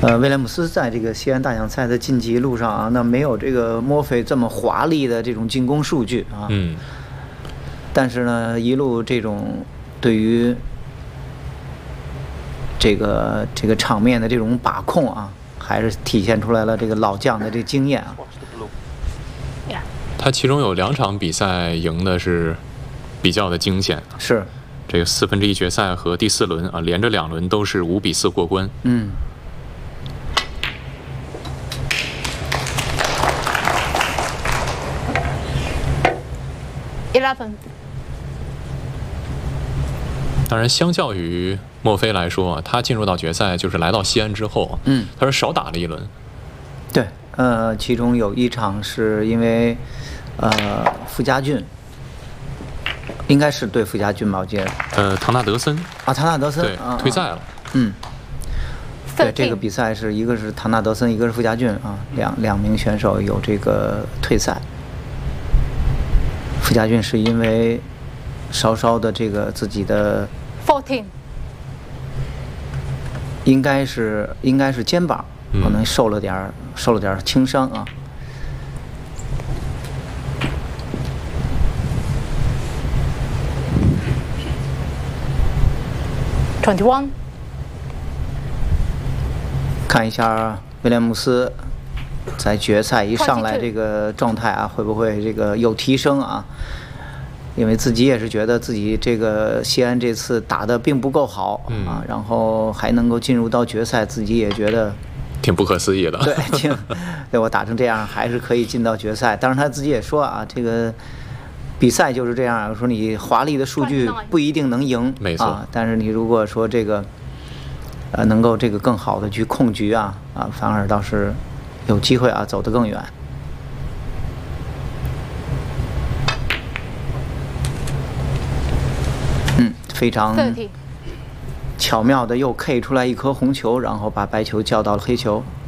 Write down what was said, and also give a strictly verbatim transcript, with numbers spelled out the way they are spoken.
呃，威廉姆斯在这个西安大奖赛的晋级路上啊，那没有这个墨菲这么华丽的这种进攻数据啊。 嗯。 但是呢，一路这种对于这个这个场面的这种把控啊，还是体现出来了这个老将的这个经验啊。 他其中有两场比赛赢的是比较的惊险， 是这个四分之一决赛和第四轮啊，连着两轮都是五比四过关。 嗯。 eleven。 当然，相较于墨菲来说啊，他进入到决赛就是来到西安之后， 嗯， 他是少打了一轮。 对，呃，其中有一场是因为，呃，傅家俊，应该是对傅家俊吧，我记得。 呃，唐纳德森。 啊，唐纳德森。 对， 啊、 退赛了。 嗯。对，这个比赛是一个是唐纳德森，一个是傅家俊啊，两两名选手有这个退赛。傅家俊是因为稍稍的这个自己的 fourteen， 应该是应该是肩膀可能受了点、嗯、受了点轻伤啊。 twenty-one， 看一下威廉姆斯在决赛一上来这个状态啊，会不会这个有提升啊？因为自己也是觉得自己这个西安这次打得并不够好、 嗯、 啊，然后还能够进入到决赛，自己也觉得挺不可思议的。 对，挺对我打成这样还是可以进到决赛。当然他自己也说啊，这个比赛就是这样，说你华丽的数据不一定能赢， 没错、 啊，但是你如果说这个呃能够这个更好的去控局啊啊，反而倒是有机会啊走得更远。嗯，非常巧妙的又 K 出来一颗红球，然后把白球叫到了黑球。